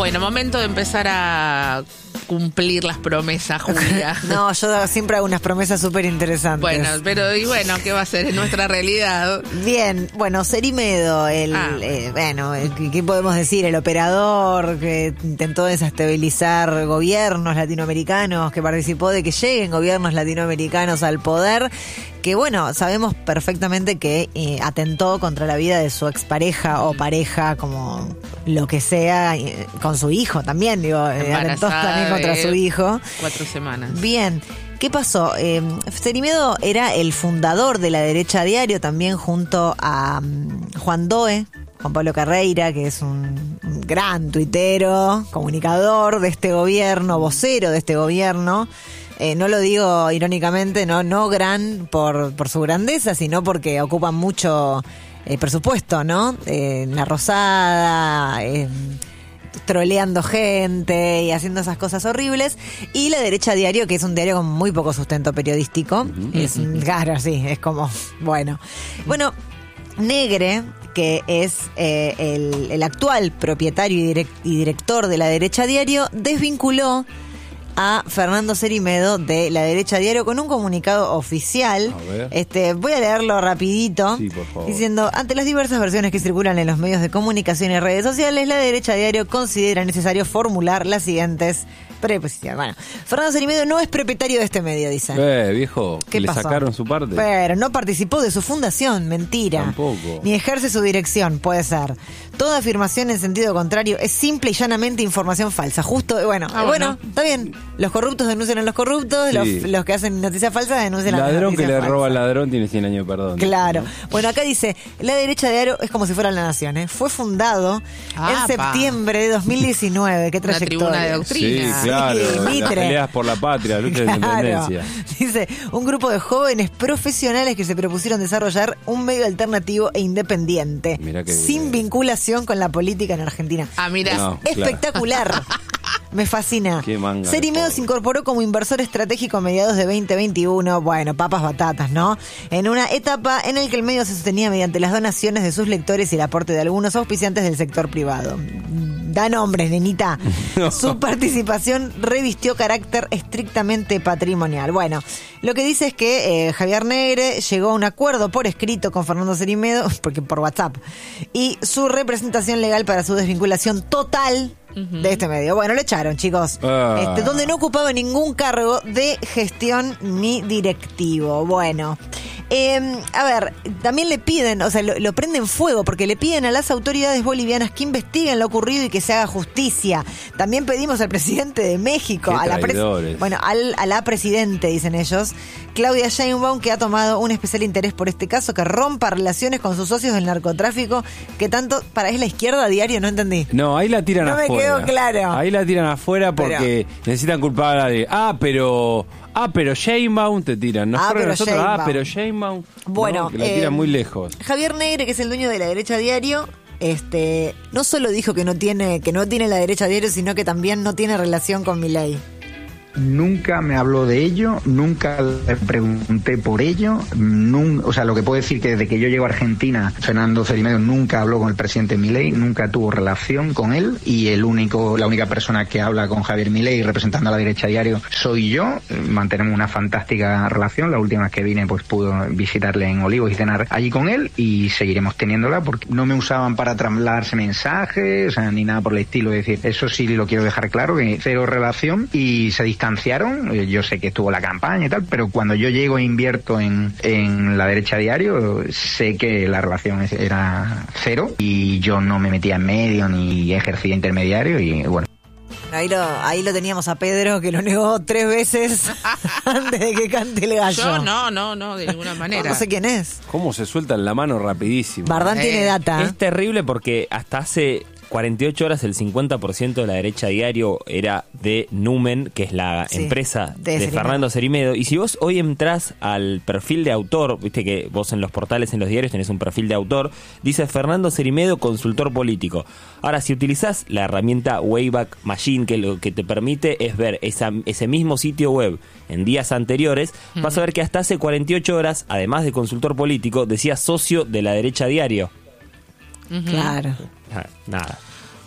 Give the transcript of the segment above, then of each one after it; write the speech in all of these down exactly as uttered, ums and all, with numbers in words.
Bueno, momento de empezar a cumplir las promesas, Julia. No, yo siempre hago unas promesas súper interesantes. Bueno, pero y bueno, ¿qué va a ser en nuestra realidad? Bien, bueno, Cerimedo, el, Ah. eh, bueno, el- ¿qué podemos decir? El operador que intentó desestabilizar gobiernos latinoamericanos, que participó de que lleguen gobiernos latinoamericanos al poder, que bueno, sabemos perfectamente que eh, atentó contra la vida de su expareja o pareja, como lo que sea, eh, con su hijo también, digo, eh, atentó Embarazada también contra de su hijo. Cuatro semanas. Bien, ¿qué pasó? Eh, Cerimedo era el fundador de la Derecha Diario, también junto a um, Juan Doe, Juan Pablo Carreira, que es un, un gran tuitero, comunicador de este gobierno, vocero de este gobierno. Eh, no lo digo irónicamente, no, no gran por, por su grandeza, sino porque ocupan mucho eh, presupuesto, ¿no? Eh, en La Rosada, eh, troleando gente y haciendo esas cosas horribles. Y La Derecha Diario, que es un diario con muy poco sustento periodístico. Uh-huh. Es, claro, sí, es como, bueno. Bueno, Negre, que es eh, el, el actual propietario y, direct, y director de La Derecha Diario, desvinculó a Fernando Cerimedo de La Derecha Diario con un comunicado oficial. Este, voy a leerlo rapidito. Sí, por favor. Diciendo: ante las diversas versiones que circulan en los medios de comunicación y redes sociales, La Derecha Diario considera necesario formular las siguientes preposiciones. Bueno, Fernando Cerimedo no es propietario de este medio, dice. Eh, viejo, ¿Qué le pasó? sacaron su parte. Pero no participó de su fundación, mentira. Tampoco. Ni ejerce su dirección, puede ser. Toda afirmación en sentido contrario es simple y llanamente información falsa. Justo, bueno, Ah, bueno, bueno. está bien. Los corruptos denuncian a los corruptos, Sí. los, los que hacen noticias falsas denuncian a las Ladrón que noticias le falsas. roba al ladrón tiene cien años de perdón. Claro. ¿no? Bueno, acá dice, La Derecha Diario es como si fuera la nación, ¿eh? Fue fundado Ah, en pa. septiembre de dos mil diecinueve. Qué Una tribuna trayectoria. de doctrina. Sí, claro. Sí, las Mitre. peleas por la patria, la lucha de Claro. independencia. Dice, un grupo de jóvenes profesionales que se propusieron desarrollar un medio alternativo e independiente, Mirá qué sin bien. vinculación con la política en Argentina. Ah, mira. No. Es claro. espectacular. Me fascina. Qué manga de Cerimedo pobre. se incorporó como inversor estratégico a mediados de veinte veintiuno. Bueno, papas batatas, ¿no? En una etapa en la que el medio se sostenía mediante las donaciones de sus lectores y el aporte de algunos auspiciantes del sector privado. Da nombres, nenita. No. Su participación revistió carácter estrictamente patrimonial. Bueno, lo que dice es que eh, Javier Negre llegó a un acuerdo por escrito con Fernando Cerimedo, porque por WhatsApp, y su representación legal para su desvinculación total de este medio. Bueno, le echaron, chicos. Ah. Este, donde no ocupaba ningún cargo de gestión ni directivo. Bueno. Eh, a ver, también le piden, o sea, lo, lo prenden fuego porque le piden a las autoridades bolivianas que investiguen lo ocurrido y que se haga justicia. También pedimos al presidente de México, Qué a la, pres- traidores. bueno, al, a la presidente, dicen ellos, Claudia Sheinbaum, que ha tomado un especial interés por este caso, que rompa relaciones con sus socios del narcotráfico, que tanto para es la izquierda a diario, no entendí. No, ahí la tiran No me afuera. quedó claro. Ahí la tiran afuera porque necesitan culpar a de. Ah, pero. Ah, pero Sheinbaum te tiran. Ah, Nosotros, pero nosotros Sheinbaum. ah, pero Sheinbaum. Bueno, no, que la eh, tiran muy lejos. Javier Negre, que es el dueño de La Derecha Diario, este, no solo dijo que no tiene, que no tiene La Derecha Diario, sino que también no tiene relación con Milei. Nunca me habló de ello, nunca le pregunté por ello, nun- o sea, lo que puedo decir que desde que yo llego a Argentina, Fernando Cerimedo nunca habló con el presidente Milei, nunca tuvo relación con él, y el único, la única persona que habla con Javier Milei representando a La Derecha Diario soy yo. Mantenemos una fantástica relación, la última vez que vine pues pude visitarle en Olivos y cenar allí con él, y seguiremos teniéndola porque no me usaban para trasladarse mensajes, o sea, ni nada por el estilo. Es decir, eso sí lo quiero dejar claro, que cero relación, y se distanciaron. Yo sé que estuvo la campaña y tal, pero cuando yo llego e invierto en, en La Derecha Diario, sé que la relación es- era cero y yo no me metía en medio ni ejercía intermediario y bueno. Ahí lo, ahí lo teníamos a Pedro, que lo negó tres veces antes de que cante el gallo. Yo no, no, no, de ninguna manera. No sé quién es. ¿Cómo se sueltan la mano rapidísimo? Bardán Eh, tiene data. Es terrible porque hasta hace cuarenta y ocho horas el cincuenta por ciento de La Derecha Diario era de Numen, que es la Sí, empresa de de, Cerimedo. Fernando Cerimedo. Y si vos hoy entrás al perfil de autor, viste que vos en los portales, en los diarios tenés un perfil de autor, dice Fernando Cerimedo, consultor político. Ahora, si utilizás la herramienta Wayback Machine, que lo que te permite es ver esa, ese mismo sitio web en días anteriores, mm. vas a ver que hasta hace cuarenta y ocho horas, además de consultor político, decía socio de La Derecha Diario. Ujú. Claro. Ah, Nada.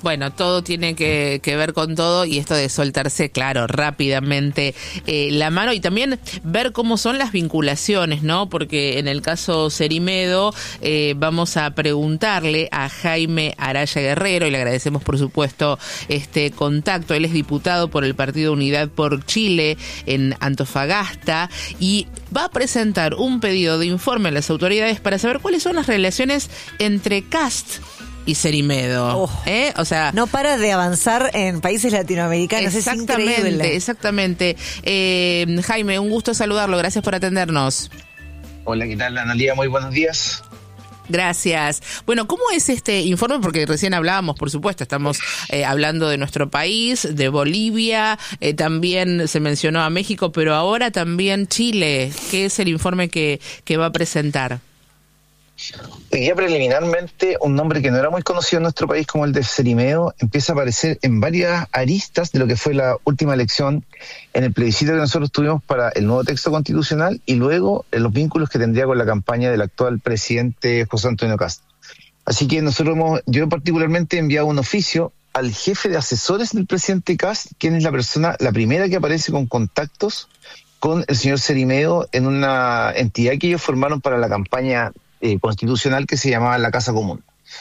Bueno, todo tiene que, que ver con todo y esto de soltarse, claro, rápidamente eh, la mano y también ver cómo son las vinculaciones, ¿no? Porque en el caso Cerimedo eh, vamos a preguntarle a Jaime Araya Guerrero y le agradecemos por supuesto este contacto. Él es diputado por el Partido Unidad por Chile en Antofagasta y va a presentar un pedido de informe a las autoridades para saber cuáles son las relaciones entre Kast y Cerimedo, oh, ¿eh? O sea, no para de avanzar en países latinoamericanos, exactamente, es increíble. Exactamente. Eh, Jaime, un gusto saludarlo, gracias por atendernos. Hola, ¿qué tal, Analía? Muy buenos días. Gracias. Bueno, ¿cómo es este informe? Porque recién hablábamos, por supuesto, estamos eh, hablando de nuestro país, de Bolivia, eh, también se mencionó a México, pero ahora también Chile. ¿Qué es el informe que, que va a presentar? Ya preliminarmente, un nombre que no era muy conocido en nuestro país como el de Cerimedo empieza a aparecer en varias aristas de lo que fue la última elección en el plebiscito que nosotros tuvimos para el nuevo texto constitucional y luego en los vínculos que tendría con la campaña del actual presidente José Antonio Kast. Así que nosotros hemos, yo particularmente he enviado un oficio al jefe de asesores del presidente Kast, quien es la persona, la primera que aparece con contactos con el señor Cerimedo en una entidad que ellos formaron para la campaña Eh, constitucional que se llamaba la Casa Común.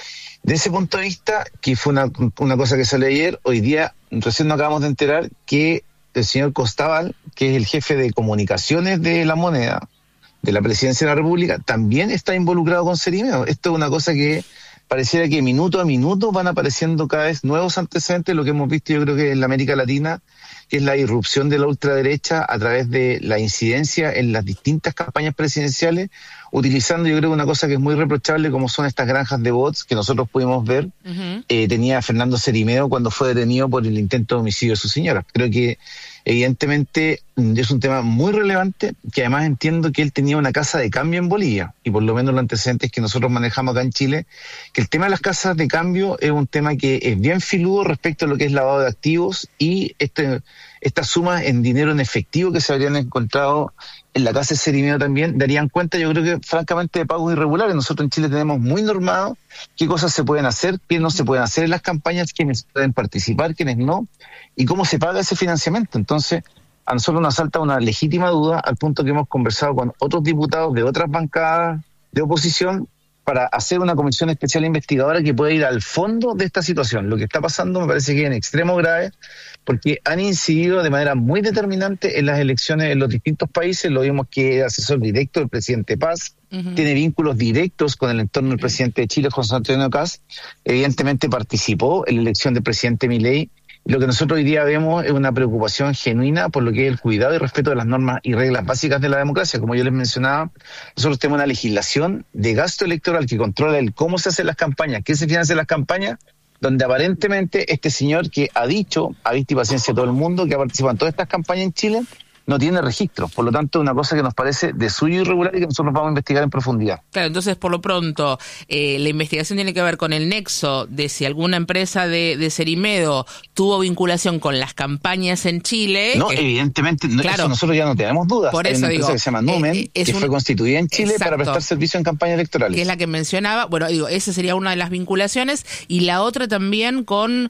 De ese punto de vista, que fue una, una cosa que salió ayer, hoy día recién nos acabamos de enterar que el señor Costabal, que es el jefe de comunicaciones de la moneda, de la presidencia de la República, también está involucrado con Cerimedo. Esto es una cosa que pareciera que minuto a minuto van apareciendo cada vez nuevos antecedentes, lo que hemos visto yo creo que en la América Latina, que es la irrupción de la ultraderecha a través de la incidencia en las distintas campañas presidenciales, utilizando yo creo una cosa que es muy reprochable como son estas granjas de bots que nosotros pudimos ver, uh-huh. eh, tenía Fernando Cerimedo cuando fue detenido por el intento de homicidio de su señora. Creo que evidentemente es un tema muy relevante, que además entiendo que él tenía una casa de cambio en Bolivia, y por lo menos los antecedentes que nosotros manejamos acá en Chile, que el tema de las casas de cambio es un tema que es bien filudo respecto a lo que es lavado de activos y este, estas sumas en dinero en efectivo que se habrían encontrado en la casa de Cerimedo también darían cuenta, yo creo que francamente, de pagos irregulares. Nosotros en Chile tenemos muy normado qué cosas se pueden hacer, qué no se pueden hacer en las campañas, quiénes pueden participar, quiénes no, y cómo se paga ese financiamiento. Entonces, a nosotros nos salta una legítima duda al punto que hemos conversado con otros diputados de otras bancadas de oposición para hacer una comisión especial investigadora que pueda ir al fondo de esta situación. Lo que está pasando me parece que es en extremo grave, porque han incidido de manera muy determinante en las elecciones en los distintos países. Lo vimos que es asesor directo del presidente Paz, uh-huh. tiene vínculos directos con el entorno del presidente de Chile, José Antonio Kast, evidentemente participó en la elección del presidente Milei. Lo que nosotros hoy día vemos es una preocupación genuina por lo que es el cuidado y respeto de las normas y reglas básicas de la democracia. Como yo les mencionaba, nosotros tenemos una legislación de gasto electoral que controla el cómo se hacen las campañas, qué se financian las campañas, donde aparentemente este señor que ha dicho, ha visto y paciencia a todo el mundo, que ha participado en todas estas campañas en Chile, no tiene registro. Por lo tanto, es una cosa que nos parece de suyo irregular y que nosotros vamos a investigar en profundidad. Claro, entonces, por lo pronto, eh, la investigación tiene que ver con el nexo de si alguna empresa de, de Cerimedo tuvo vinculación con las campañas en Chile. No, que, evidentemente, no, claro, eso nosotros ya no tenemos dudas. Por Hay eso una digo, empresa que se llama Numen, eh, es que un, fue constituida en Chile exacto, para prestar servicio en campañas electorales. Que es la que mencionaba. Bueno, digo, esa sería una de las vinculaciones. Y la otra también con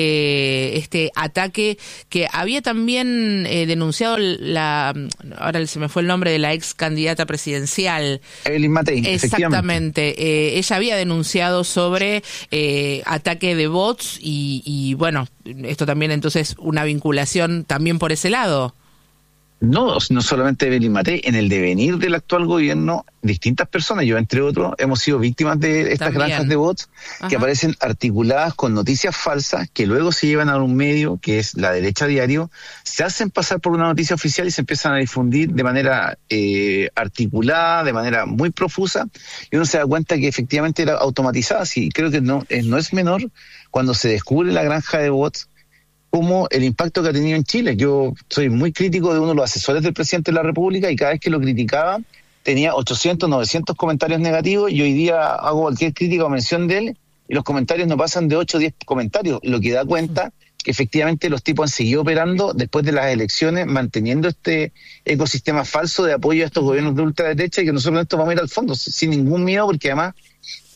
eh, este ataque que había también eh, denunciado la... ahora se me fue el nombre de la ex candidata presidencial. Evelyn Matei, exactamente. Eh, ella había denunciado sobre eh, ataque de bots y, y bueno, esto también entonces una vinculación también por ese lado. No, no solamente Evelyn Matei, en el devenir del actual gobierno, distintas personas, yo entre otros, hemos sido víctimas de estas También. granjas de bots que Ajá. aparecen articuladas con noticias falsas que luego se llevan a un medio que es La Derecha Diario, se hacen pasar por una noticia oficial y se empiezan a difundir de manera eh, articulada, de manera muy profusa, y uno se da cuenta que efectivamente era automatizada. Sí, creo que no, eh, no es menor cuando se descubre la granja de bots como el impacto que ha tenido en Chile. Yo soy muy crítico de uno de los asesores del presidente de la República y cada vez que lo criticaba tenía ochocientos, novecientos comentarios negativos, y hoy día hago cualquier crítica o mención de él y los comentarios no pasan de ocho o diez comentarios, lo que da cuenta que efectivamente los tipos han seguido operando después de las elecciones, manteniendo este ecosistema falso de apoyo a estos gobiernos de ultraderecha, y que nosotros en esto vamos a ir al fondo sin ningún miedo, porque además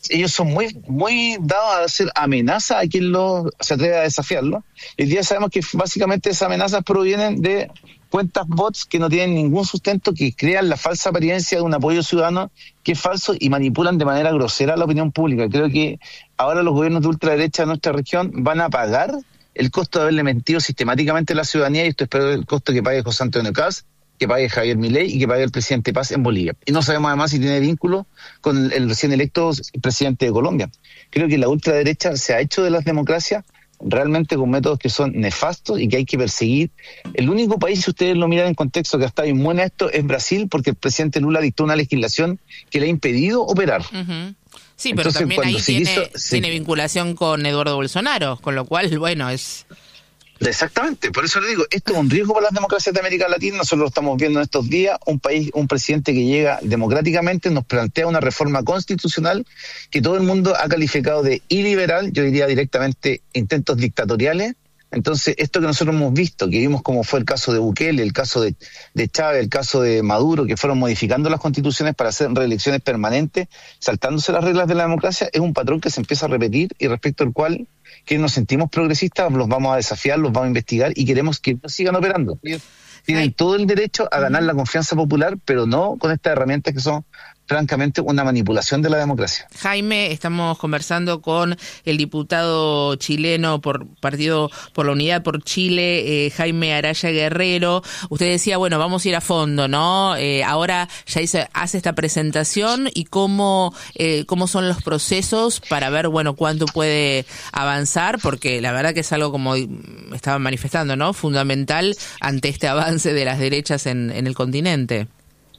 ellos son muy muy dados a hacer amenazas a quien lo, se atreve a desafiarlo. Hoy día sabemos que básicamente esas amenazas provienen de cuentas bots que no tienen ningún sustento, que crean la falsa apariencia de un apoyo ciudadano que es falso y manipulan de manera grosera la opinión pública. Creo que ahora los gobiernos de ultraderecha de nuestra región van a pagar el costo de haberle mentido sistemáticamente a la ciudadanía, y esto espero el costo que pague José Antonio Kast, que pague Javier Milei y que pague el presidente Paz en Bolivia. Y no sabemos además si tiene vínculo con el recién electo presidente de Colombia. Creo que la ultraderecha se ha hecho de las democracias realmente con métodos que son nefastos y que hay que perseguir. El único país, si ustedes lo miran en contexto, que ha estado inmune a esto es Brasil, porque el presidente Lula dictó una legislación que le ha impedido operar. Uh-huh. Sí, Entonces, pero también ahí tiene, hizo, sí. tiene vinculación con Eduardo Bolsonaro, con lo cual, bueno, es... Exactamente, por eso le digo, esto es un riesgo para las democracias de América Latina. Nosotros lo estamos viendo en estos días, un país, un presidente que llega democráticamente, nos plantea una reforma constitucional que todo el mundo ha calificado de iliberal, yo diría directamente intentos dictatoriales. Entonces, esto que nosotros hemos visto, que vimos como fue el caso de Bukele, el caso de, de Chávez, el caso de Maduro, que fueron modificando las constituciones para hacer reelecciones permanentes, saltándose las reglas de la democracia, es un patrón que se empieza a repetir y respecto al cual que nos sentimos progresistas, los vamos a desafiar, los vamos a investigar y queremos que no sigan operando. Tienen Ay. todo el derecho a ganar la confianza popular, pero no con estas herramientas que son francamente una manipulación de la democracia. Jaime, estamos conversando con el diputado chileno por Partido por la Unidad por Chile, eh, Jaime Araya Guerrero. Usted decía, bueno, vamos a ir a fondo, ¿no? Eh, ahora ya hice, hace esta presentación y cómo, eh, cómo son los procesos para ver, bueno, cuánto puede avanzar, porque la verdad que es algo, como estaban manifestando, ¿no?, fundamental ante este avance de las derechas en, en el continente.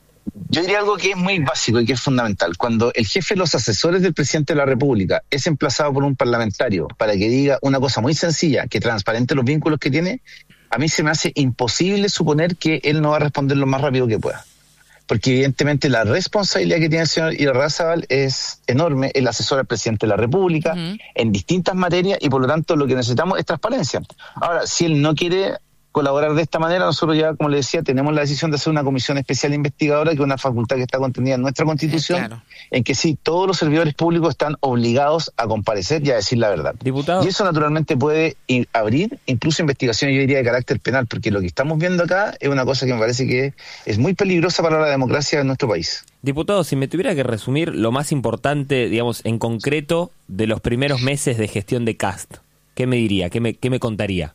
Yo diría algo que es muy básico y que es fundamental. Cuando el jefe de los asesores del presidente de la República es emplazado por un parlamentario para que diga una cosa muy sencilla, que transparente los vínculos que tiene, a mí se me hace imposible suponer que él no va a responder lo más rápido que pueda. Porque evidentemente la responsabilidad que tiene el señor Irarrázaval es enorme, el asesor al presidente de la República, uh-huh. en distintas materias, y por lo tanto lo que necesitamos es transparencia. Ahora, si él no quiere colaborar de esta manera, nosotros ya, como le decía, tenemos la decisión de hacer una comisión especial investigadora, que es una facultad que está contenida en nuestra Constitución, claro. en que sí, todos los servidores públicos están obligados a comparecer y a decir la verdad. Diputado. Y eso naturalmente puede ir, abrir incluso investigaciones, yo diría, de carácter penal, porque lo que estamos viendo acá es una cosa que me parece que es muy peligrosa para la democracia en nuestro país. Diputado, si me tuviera que resumir lo más importante, digamos, en concreto, de los primeros meses de gestión de Kast, ¿qué me diría? ¿Qué me, qué me contaría?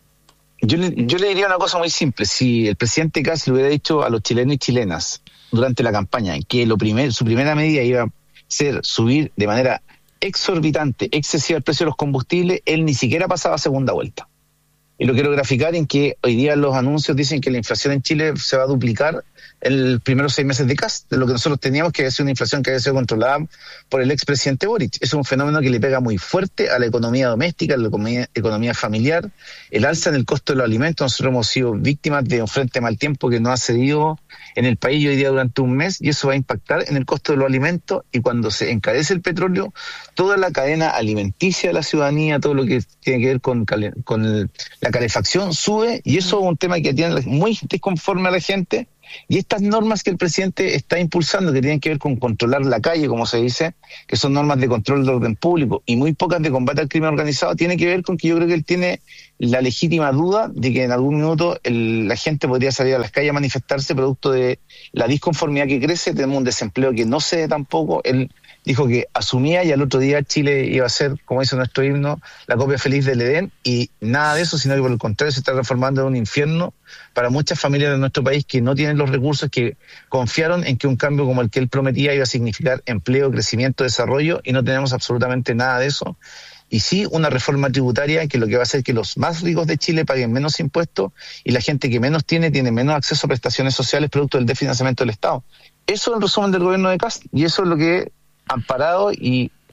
Yo le, yo le diría una cosa muy simple. Si el presidente Kast le hubiera dicho a los chilenos y chilenas durante la campaña que lo primer, su primera medida iba a ser subir de manera exorbitante, excesiva el precio de los combustibles, él ni siquiera pasaba a segunda vuelta. Y lo quiero graficar en que hoy día los anuncios dicen que la inflación en Chile se va a duplicar en los primeros seis meses de Kast, de lo que nosotros teníamos, que había sido una inflación que había sido controlada por el expresidente Boric. Es un fenómeno que le pega muy fuerte a la economía doméstica, a la economía, economía familiar, el alza en el costo de los alimentos. Nosotros hemos sido víctimas de un frente mal tiempo que no ha cedido en el país hoy día durante un mes, y eso va a impactar en el costo de los alimentos, y cuando se encarece el petróleo, toda la cadena alimenticia de la ciudadanía, todo lo que tiene que ver con, con el, la calefacción sube, y eso es un tema que tiene muy desconforme a la gente. Y estas normas que el presidente está impulsando, que tienen que ver con controlar la calle, como se dice, que son normas de control del orden público y muy pocas de combate al crimen organizado, tiene que ver con que yo creo que él tiene la legítima duda de que en algún minuto el, la gente podría salir a las calles a manifestarse producto de la disconformidad que crece. Tenemos un desempleo que no cede tampoco. Él dijo que asumía, y al otro día Chile iba a ser, como dice nuestro himno, la copia feliz del Edén, y nada de eso, sino que por el contrario se está transformando en un infierno para muchas familias de nuestro país que no tienen los recursos, que confiaron en que un cambio como el que él prometía iba a significar empleo, crecimiento, desarrollo, y no tenemos absolutamente nada de eso. Y sí una reforma tributaria que lo que va a hacer que los más ricos de Chile paguen menos impuestos y la gente que menos tiene tiene menos acceso a prestaciones sociales producto del desfinanciamiento del Estado. Eso es el resumen del gobierno de Kast, y eso es lo que amparado y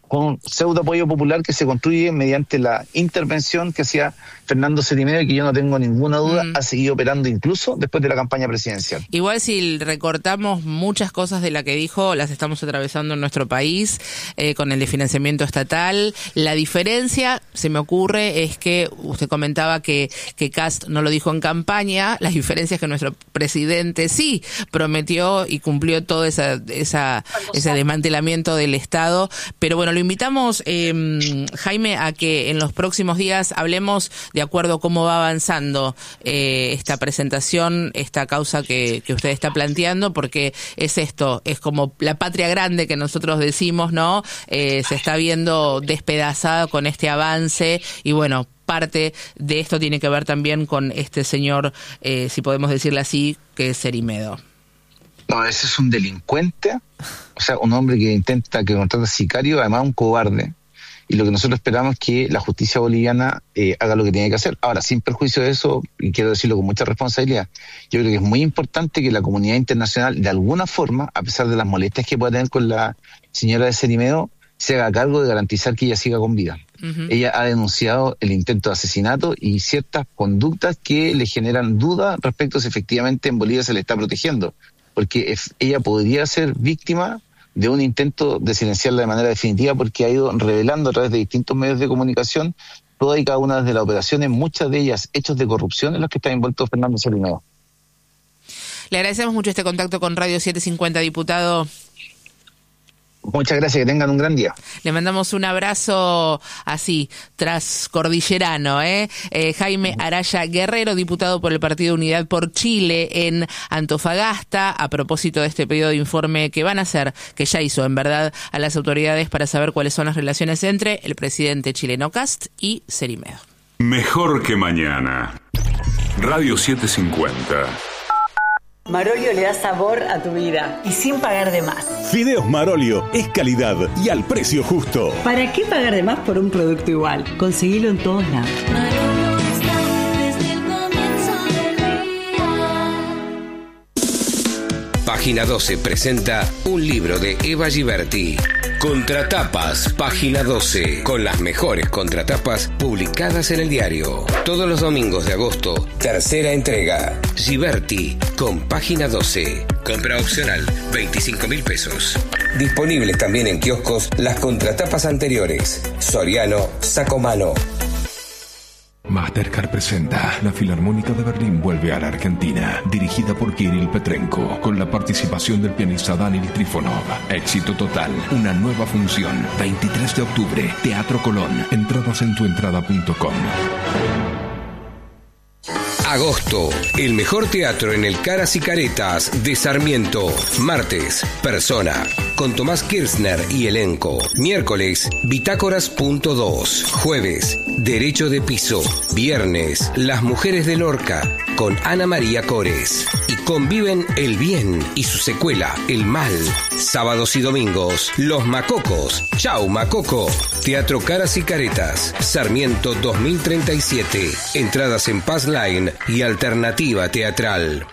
con un pseudo apoyo popular que se construye mediante la intervención que hacía Fernando Cerimedo y que yo no tengo ninguna duda mm. ha seguido operando incluso después de la campaña presidencial. Igual si recortamos muchas cosas de la que dijo, las estamos atravesando en nuestro país eh, con el de financiamiento estatal. La diferencia, se me ocurre, es que usted comentaba que, que Kast no lo dijo en campaña. La diferencia es que nuestro presidente sí prometió y cumplió todo esa, esa, ese desmantelamiento del Estado. Pero bueno, lo invitamos, eh, Jaime, a que en los próximos días hablemos de acuerdo a cómo va avanzando eh, esta presentación, esta causa que, que usted está planteando, porque es esto, es como la patria grande que nosotros decimos, ¿no? Eh, se está viendo despedazada con este avance y bueno, parte de esto tiene que ver también con este señor, eh, si podemos decirle así, que es Cerimedo. No, ese es un delincuente, o sea, un hombre que intenta, que contrata sicario, además un cobarde. Y lo que nosotros esperamos es que la justicia boliviana eh, haga lo que tiene que hacer. Ahora, sin perjuicio de eso, y quiero decirlo con mucha responsabilidad, yo creo que es muy importante que la comunidad internacional, de alguna forma, a pesar de las molestias que pueda tener con la señora de Cerimedo, se haga cargo de garantizar que ella siga con vida. Uh-huh. Ella ha denunciado el intento de asesinato y ciertas conductas que le generan dudas respecto a si efectivamente en Bolivia se le está protegiendo. Porque es, ella podría ser víctima de un intento de silenciarla de manera definitiva porque ha ido revelando a través de distintos medios de comunicación todas y cada una de las operaciones, muchas de ellas hechos de corrupción en los que está envuelto Fernando Cerimedo. Le agradecemos mucho este contacto con Radio setecientos cincuenta, diputado. Muchas gracias, que tengan un gran día. Le mandamos un abrazo así, transcordillerano, ¿eh? eh Jaime Araya Guerrero, diputado por el Partido Unidad por Chile en Antofagasta, a propósito de este pedido de informe que van a hacer, que ya hizo en verdad a las autoridades para saber cuáles son las relaciones entre el presidente chileno Kast y Cerimedo. Mejor que mañana. Radio setecientos cincuenta. Marolio le da sabor a tu vida y sin pagar de más. Fideos Marolio es calidad y al precio justo. ¿Para qué pagar de más por un producto igual? Conseguilo en todos lados. Marolio está desde el comienzo del día. Página doce presenta un libro de Eva Giberti. Contratapas, Página doce, con las mejores contratapas publicadas en el diario. Todos los domingos de agosto, tercera entrega. Giberti, con Página doce. Compra opcional, veinticinco mil pesos. Disponibles también en kioscos las contratapas anteriores. Soriano, Sacomano. Mastercard presenta La Filarmónica de Berlín vuelve a la Argentina, dirigida por Kirill Petrenko, con la participación del pianista Daniel Trifonov. Éxito total, una nueva función, veintitrés de octubre, Teatro Colón. Entradas en tuentrada punto com. Agosto, el mejor teatro en el Caras y Caretas de Sarmiento. Martes, Persona, con Tomás Kirchner y elenco. Miércoles, Bitácoras punto dos. Jueves, Derecho de Piso. Viernes, Las Mujeres de Lorca, con Ana María Cores. Y conviven el bien y su secuela, el mal. Sábados y domingos, Los Macocos. Chau, Macoco. Teatro Caras y Caretas, Sarmiento dos mil treinta y siete. Entradas en Pass Line y Alternativa Teatral.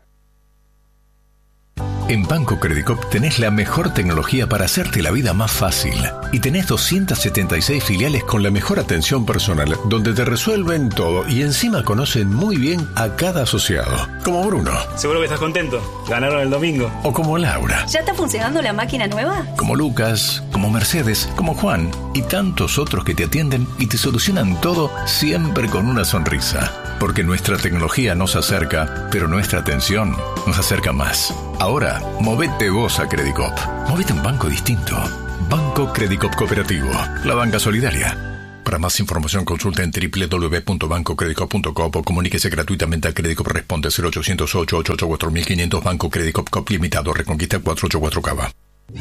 En Banco Credicop tenés la mejor tecnología para hacerte la vida más fácil. Y tenés doscientas setenta y seis filiales con la mejor atención personal, donde te resuelven todo y encima conocen muy bien a cada asociado. Como Bruno. Seguro que estás contento. Ganaron el domingo. O como Laura. ¿Ya está funcionando la máquina nueva? Como Lucas, como Mercedes, como Juan y tantos otros que te atienden y te solucionan todo siempre con una sonrisa. Porque nuestra tecnología nos acerca, pero nuestra atención nos acerca más. Ahora, movete vos a Credicop. Movete a un banco distinto. Banco Credicop Cooperativo. La banca solidaria. Para más información consulta en doble u doble u doble u punto banco credicop punto com o comuníquese gratuitamente a Credicop. Responde cero ochocientos ocho, ochocientos ochenta y cuatro mil quinientos. Banco Credicop Cop Limitado. Reconquista cuatrocientos ochenta y cuatro Cava.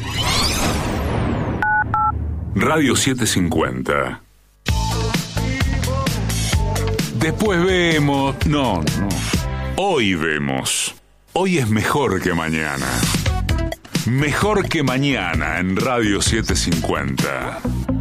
Radio setecientos cincuenta. Después vemos... No, no. Hoy vemos. Hoy es mejor que mañana. Mejor que mañana en Radio setecientos cincuenta.